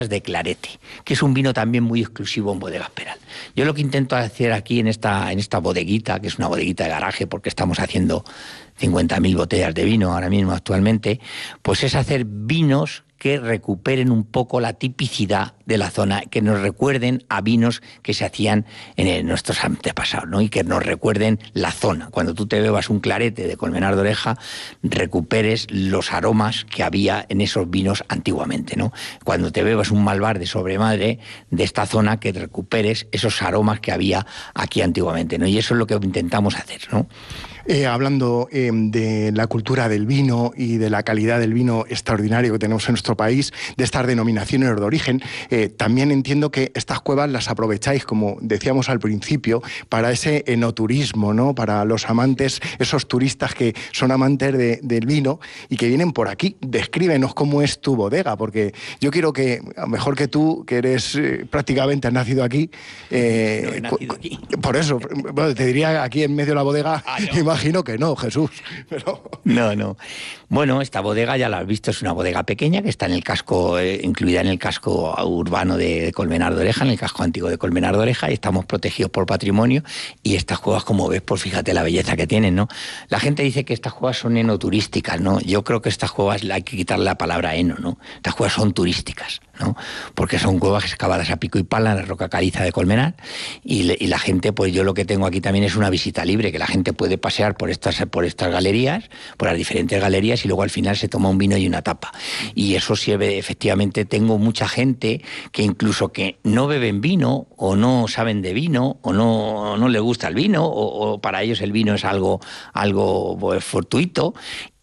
de Clarete, que es un vino también muy exclusivo en Bodegas Peral. Yo lo que intento hacer aquí en esta bodeguita, que es una bodeguita de garaje, porque estamos haciendo 50.000 botellas de vino ahora mismo actualmente, pues es hacer vinos que recuperen un poco la tipicidad de la zona, que nos recuerden a vinos que se hacían en nuestros antepasados, ¿no? Y que nos recuerden la zona. Cuando tú te bebas un clarete de Colmenar de Oreja, recuperes los aromas que había en esos vinos antiguamente, ¿no? Cuando te bebas un Malvar de Sobremadre de esta zona, que recuperes esos aromas que había aquí antiguamente, ¿no? Y eso es lo que intentamos hacer, ¿no? Hablando de la cultura del vino y de la calidad del vino extraordinario que tenemos en nuestro país, de estas denominaciones de origen, también entiendo que estas cuevas las aprovecháis, como decíamos al principio, para ese enoturismo, ¿no? Para los amantes, esos turistas que son amantes del vino y que vienen por aquí. Descríbenos cómo es tu bodega, porque yo quiero que, mejor que tú, que eres prácticamente has nacido aquí, no he nacido aquí. Por eso, bueno, te diría aquí en medio de la bodega, No. Imagino que no, Jesús. Pero... No. Bueno, esta bodega ya la has visto, es una bodega pequeña que está en el casco, incluida en el casco urbano de Colmenar de Oreja, en el casco antiguo de Colmenar de Oreja, y estamos protegidos por patrimonio. Y estas cuevas, como ves, pues fíjate la belleza que tienen, ¿no? La gente dice que estas cuevas son enoturísticas, ¿no? Yo creo que estas cuevas hay que quitarle la palabra eno, ¿no? Estas cuevas son turísticas, ¿no? Porque son cuevas excavadas a pico y pala en la roca caliza de Colmenar, y la gente, pues yo lo que tengo aquí también es una visita libre, que la gente puede pasear por estas galerías, por las diferentes galerías, y luego al final se toma un vino y una tapa. Y eso sirve, efectivamente, tengo mucha gente que incluso que no beben vino, o no saben de vino, o no les gusta el vino, o para ellos el vino es algo pues, fortuito,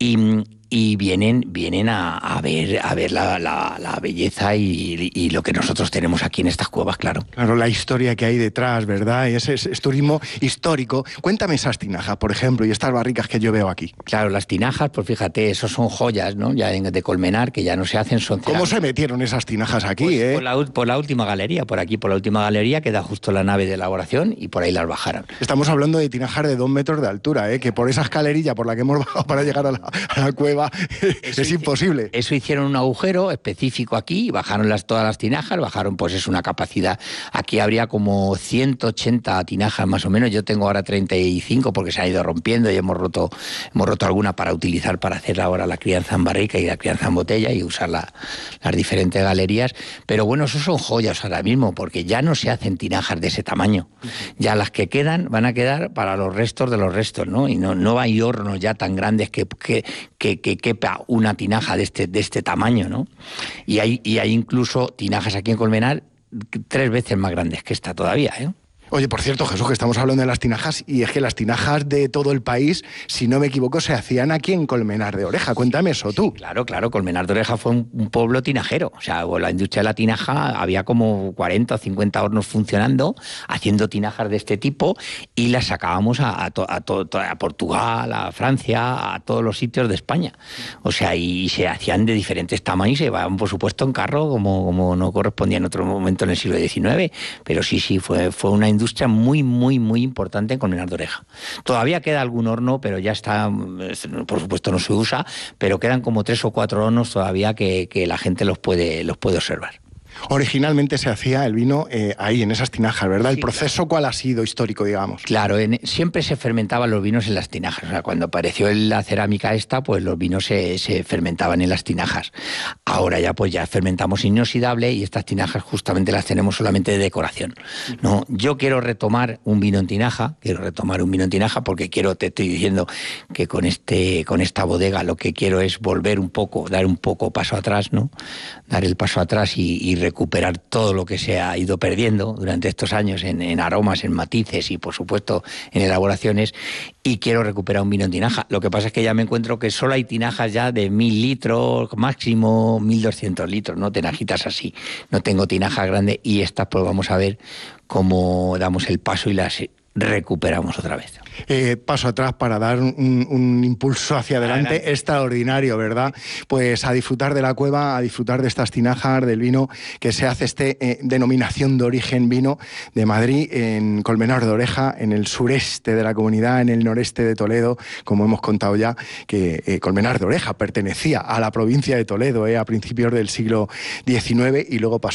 y vienen a ver la belleza y lo que nosotros tenemos aquí en estas cuevas, claro. Claro, la historia que hay detrás, ¿verdad? Es turismo histórico. Cuéntame esas tinajas, por ejemplo, y estas barricas que yo veo aquí. Claro, las tinajas, pues fíjate, esos son joyas, ¿no? Ya de Colmenar, que ya no se hacen, son ¿Cómo se metieron esas tinajas aquí, pues, por la última galería, por aquí, por la última galería, que da justo la nave de elaboración, y por ahí las bajaron. Estamos hablando de tinajas de 2 metros de altura, que por esa escalerilla por la que hemos bajado para llegar a la cueva es imposible. Eso hicieron un agujero específico aquí, bajaron todas las tinajas, bajaron, pues es una capacidad, aquí habría como 180 tinajas más o menos. Yo tengo ahora 35 porque se han ido rompiendo y hemos roto alguna para utilizar para hacer ahora la crianza en barrica y la crianza en botella y usar las diferentes galerías. Pero bueno, eso son joyas ahora mismo, porque ya no se hacen tinajas de ese tamaño. Ya las que quedan van a quedar para los restos de los restos, ¿no? Y no hay hornos ya tan grandes que quepa una tinaja de este tamaño, ¿no? Y hay incluso tinajas aquí en Colmenar 3 veces más grandes que esta todavía, ¿eh? Oye, por cierto, Jesús, que estamos hablando de las tinajas, y es que las tinajas de todo el país, si no me equivoco, se hacían aquí en Colmenar de Oreja. Cuéntame eso tú. Sí, claro, Colmenar de Oreja fue un pueblo tinajero. O sea, la industria de la tinaja, había como 40 o 50 hornos funcionando, haciendo tinajas de este tipo, y las sacábamos a Portugal, a Francia, a todos los sitios de España. O sea, y se hacían de diferentes tamaños, y se llevaban, por supuesto, en carro, como no correspondía en otro momento en el siglo XIX. Pero sí, fue una industria muy, muy, muy importante en Colmenar de Oreja. Todavía queda algún horno, pero ya está, por supuesto no se usa, pero quedan como 3 o 4 hornos todavía que la gente los puede observar. Originalmente se hacía el vino ahí, en esas tinajas, ¿verdad? Sí, ¿El proceso claro. cuál ha sido histórico, digamos? Claro, siempre se fermentaban los vinos en las tinajas. O sea, cuando apareció la cerámica esta, pues los vinos se fermentaban en las tinajas. Ahora ya fermentamos inoxidable, y estas tinajas justamente las tenemos solamente de decoración, ¿no? Yo quiero retomar un vino en tinaja, porque te estoy diciendo que con esta bodega lo que quiero es volver un poco, dar un poco paso atrás, ¿no? Dar el paso atrás y recuperar todo lo que se ha ido perdiendo durante estos años en aromas, en matices y, por supuesto, en elaboraciones, y quiero recuperar un vino en tinaja. Lo que pasa es que ya me encuentro que solo hay tinajas ya de 1.000 litros, máximo 1.200 litros, ¿no? Tinajitas así. No tengo tinajas grandes, y estas pues vamos a ver cómo damos el paso y las recuperamos otra vez. Paso atrás para dar un impulso hacia adelante extraordinario, ¿verdad? Pues a disfrutar de la cueva, a disfrutar de estas tinajas, del vino que se hace denominación de origen vino de Madrid, en Colmenar de Oreja, en el sureste de la comunidad, en el noreste de Toledo, como hemos contado ya, que Colmenar de Oreja pertenecía a la provincia de Toledo a principios del siglo XIX, y luego pasó